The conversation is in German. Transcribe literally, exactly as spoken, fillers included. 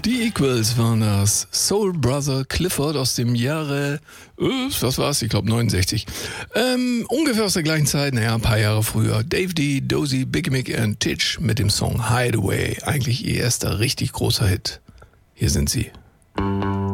Die Equals waren das. Soul Brother Clifford aus dem Jahre, äh, was war's? Ich glaube neunundsechzig. Ähm, ungefähr aus der gleichen Zeit, naja, ein paar Jahre früher. Dave D, Dozy, Big Mick und Titch mit dem Song Hideaway. Eigentlich ihr erster richtig großer Hit. Hier sind sie.